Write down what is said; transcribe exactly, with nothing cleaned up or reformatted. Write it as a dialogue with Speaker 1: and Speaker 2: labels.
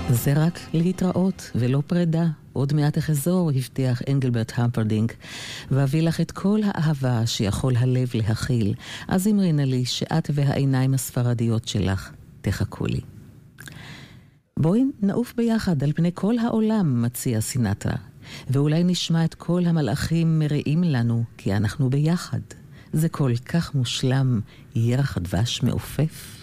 Speaker 1: זה רק להתראות ולא פרידה. עוד מעט אחזור, הבטיח אנגלברט המפרדינק, ואביא לך את כל האהבה שיכול הלב להכיל. אז אמרינה לי שאת והעיניים הספרדיות שלך תחכו לי. בואי נעוף ביחד על פני כל העולם, מציע סינטרה, ואולי נשמע את כל המלאכים מראים לנו, כי אנחנו ביחד. זה כל כך מושלם, ירח הדבש מעופף.